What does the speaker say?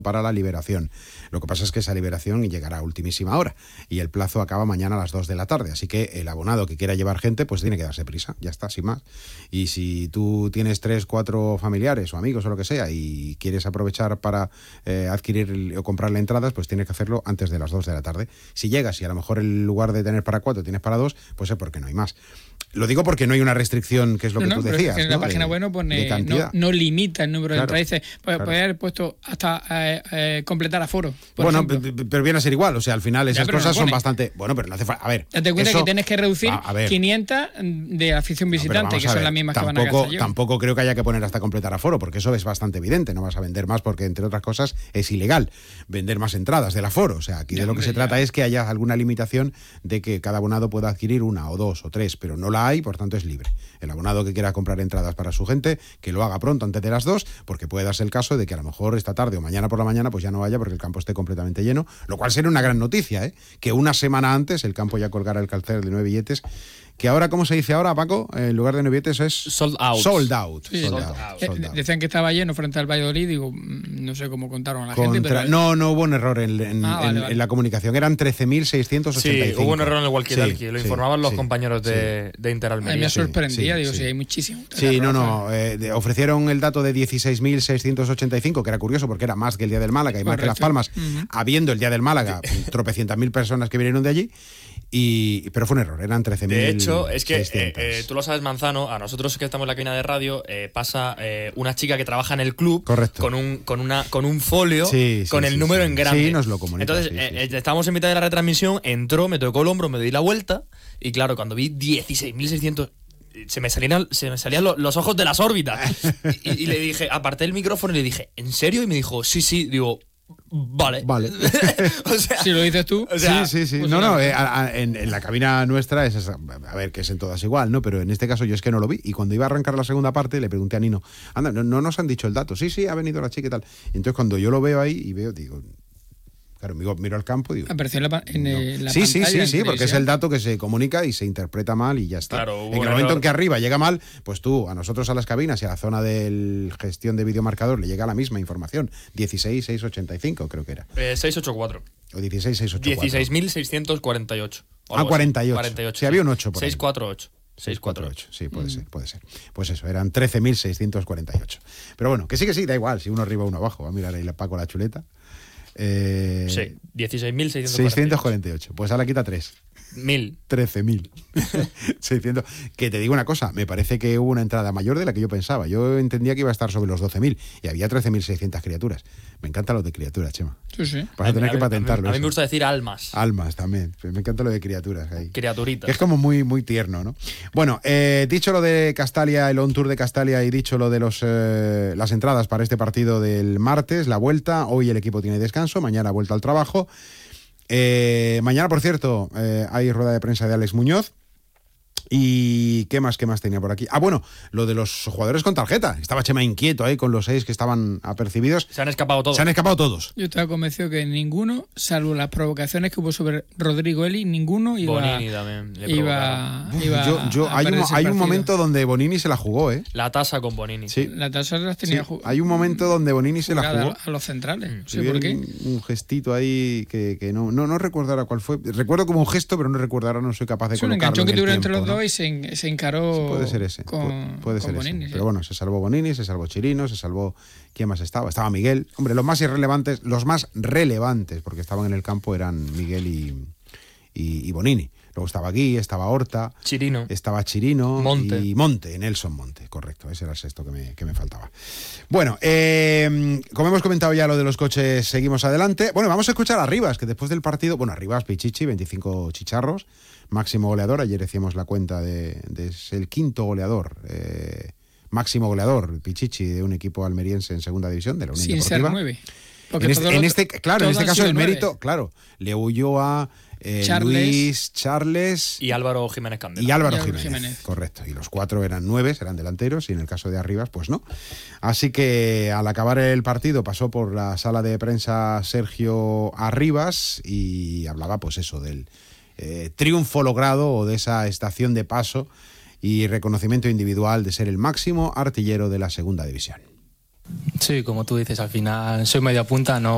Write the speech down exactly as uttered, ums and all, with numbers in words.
para la liberación. Lo que pasa es que esa liberación llegará a ultimísima hora y el plazo acaba mañana a las dos de la tarde, así que el abonado que quiera llevar gente pues tiene que darse prisa, ya está, sin más. Y si tú tienes tres, cuatro familiares o amigos o lo que sea y quieres aprovechar para eh, adquirir o comprarle entradas, pues tienes que hacerlo antes de las dos de la tarde. Si llegas y a lo mejor en lugar de tener para cuatro tienes para dos, pues es porque no hay más. Lo digo porque no hay una restricción, que es lo no, que no, tú pero decías. es que en ¿no? la página de, web no pone, no, no limita el número claro, de entradas. Dice, pues, claro. puede haber puesto hasta eh, eh, completar aforo. Bueno, p- p- pero viene a ser igual, o sea, al final esas ya, cosas no son bastante... Bueno, pero no hace falta... A ver, date cuenta eso, que tienes que reducir a, a ver, quinientas de afición visitante, no, que son ver, las mismas tampoco, que van a gastar yo. Tampoco creo que haya que poner hasta completar aforo, porque eso es bastante evidente, no vas a vender más porque, entre otras cosas, es ilegal vender más entradas del aforo. O sea, aquí ya, de lo que hombre, se trata ya. es que haya alguna limitación de que cada abonado pueda adquirir una o dos o tres, pero no la hay, por tanto es libre. El abonado que quiera comprar entradas para su gente, que lo haga pronto antes de las dos, porque puede darse el caso de que a lo mejor esta tarde o mañana por la mañana pues ya no vaya porque el campo esté completamente lleno, lo cual sería una gran noticia, ¿eh? Que una semana antes el campo ya colgara el cartel de nueve billetes, que ahora, ¿cómo se dice ahora, Paco? En lugar de nueve billetes es... Sold out. Sold out. Sí, sold sold out, out. sold out. Decían que estaba lleno frente al Valladolid, digo, no sé cómo contaron a la Contra... gente, pero... No, no hubo un error en, en, ah, vale, en, vale. en la comunicación, eran trece mil seiscientos ochenta y cinco. Sí, hubo un error en el walkie-talkie, sí, lo sí, informaban los sí, compañeros de, sí. de Interalmería. A mí me sorprendía, sí, digo, sí. sí, hay muchísimo. Sí, no, no, eh, de, ofrecieron el dato de dieciséis mil seiscientos ochenta y cinco, que era curioso porque era más que el Día del Málaga y más que Las Palmas, uh-huh. habiendo el Día del Málaga tropecientas mil personas que vinieron de allí. Y, pero fue un error, eran trece mil. De hecho, es que eh, eh, tú lo sabes, Manzano, a nosotros que estamos en la cabina de radio, eh, pasa eh, una chica que trabaja en el club. Correcto. con un con una con un folio sí, sí, con el sí, número sí. en grande. Sí, nos lo comunica. Entonces, sí, sí, eh, sí. estábamos en mitad de la retransmisión, entró, me tocó el hombro, me di la vuelta y claro, cuando vi dieciséis mil seiscientos se me salían, se me salían los, los ojos de las órbitas. y, y le dije, aparté el micrófono y le dije, ¿en serio? Y me dijo, sí, sí, digo... Vale. Vale. O sea, si lo dices tú. O sea, sí, sí, sí. Pues no, no, no, eh, a, a, en, en la cabina nuestra es esa, a ver, que es en todas igual, ¿no? Pero en este caso yo es que no lo vi. Y cuando iba a arrancar la segunda parte, le pregunté a Nino, anda, no, no nos han dicho el dato. Sí, sí, ha venido la chica y tal. Y entonces cuando yo lo veo ahí y veo, digo... Claro, miro, miro al campo y digo... Apareció en la, en no. la sí, sí, pantalla. Sí, sí, sí, porque es el dato que se comunica y se interpreta mal y ya está. Claro, en el momento error. en que arriba llega mal, pues tú, a nosotros a las cabinas y a la zona de gestión de videomarcador le llega la misma información. dieciséis mil seiscientos ochenta y cinco creo que era. Eh, seiscientos ochenta y cuatro. O dieciséis mil seiscientos ochenta y cuatro. dieciséis mil seiscientos cuarenta y ocho. Ah, cuarenta y ocho. cuarenta y ocho. Sí, había un ocho por ahí. seiscientos cuarenta y ocho. seiscientos cuarenta y ocho, sí, puede mm. ser, puede ser. Pues eso, eran trece mil seiscientos cuarenta y ocho. Pero bueno, que sí, que sí, da igual, si uno arriba, uno abajo. Va a mirar ahí la Paco la chuleta. Eh, sí, dieciséis mil seiscientos cuarenta y ocho. Pues ahora quita tres. Mil. trece mil. seiscientos. Que te digo una cosa, me parece que hubo una entrada mayor de la que yo pensaba. Yo entendía que iba a estar sobre los doce mil y había trece mil seiscientas criaturas. Me encantan los de criaturas, Chema. Sí, sí. Vas a tener a que mí, patentarlo. A mí, a mí me gusta decir almas. Almas también. Me encanta lo de criaturas ahí. Criaturitas. Que es como muy, muy tierno, ¿no? Bueno, eh, dicho lo de Castalia, el On Tour de Castalia, y dicho lo de los eh, las entradas para este partido del martes, la vuelta, hoy el equipo tiene descanso, mañana vuelta al trabajo. Eh, mañana, por cierto, eh, hay rueda de prensa de Alex Muñoz. ¿Y qué más, qué más tenía por aquí? Ah, bueno, lo de los jugadores con tarjeta. Estaba Chema inquieto ahí con los seis que estaban apercibidos. Se han escapado todos. Se han escapado todos. Yo estaba convencido que ninguno, salvo las provocaciones que hubo sobre Rodrigo Eli, ninguno iba... Bonini también le iba, iba yo, yo, Hay, un, hay un momento donde Bonini se la jugó, ¿eh? La tasa con Bonini. Sí. La tasa las tenía sí. Hay un momento donde Bonini se la jugó. A los centrales. Mm. Sí, ¿por qué? Un, un gestito ahí que, que no, no, no recuerdo ahora cuál fue. Recuerdo como un gesto, pero no recuerdo ahora, no soy capaz de es colocarlo. Un enganchón que tuvieron entre los ¿no? dos y se, se encaró sí, puede ser ese, con, puede con ser Bonini. Ese. Sí. Pero bueno, se salvó Bonini, se salvó Chirino, se salvó... ¿Quién más estaba? Estaba Miguel. Hombre, los más irrelevantes, los más relevantes, porque estaban en el campo, eran Miguel y, y, y Bonini. Luego estaba Gui, estaba Horta, Chirino, estaba Chirino Monte. y Monte, Nelson Monte, correcto, ese era el sexto que me, que me faltaba. Bueno, eh, como hemos comentado ya lo de los coches, seguimos adelante. Bueno, vamos a escuchar a Rivas, que después del partido, bueno, a Rivas, Pichichi, veinticinco chicharros, máximo goleador, ayer decíamos la cuenta de, de es el quinto goleador, eh, máximo goleador, Pichichi, de un equipo almeriense en segunda división, de la Unión Sin Deportiva. ser nueve. En este, en este, claro, en este caso el mérito, nueve. claro, le huyó a eh, Charles, Luis, Charles y Álvaro Jiménez Candela. Y Álvaro, y Álvaro Jiménez, Jiménez, correcto. Y los cuatro eran nueve, eran delanteros, y en el caso de Arribas, pues no. Así que al acabar el partido pasó por la sala de prensa Sergio Arribas y hablaba, pues eso, del eh, triunfo logrado o de esa estación de paso y reconocimiento individual de ser el máximo artillero de la segunda división. Sí, como tú dices, al final soy media punta, no